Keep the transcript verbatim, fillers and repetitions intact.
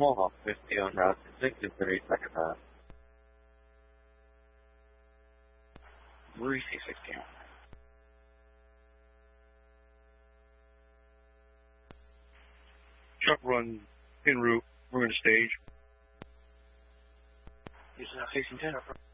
Mohawk fifty on route sixty-three, second half. Greasy sixty. Truck run en route. We're going to stage. Houston, facing ten,